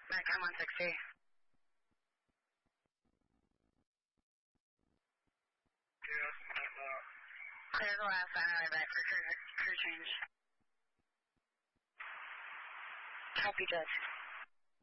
Back 160. Yes, Clear the last line back for crew change. Copy, Judge.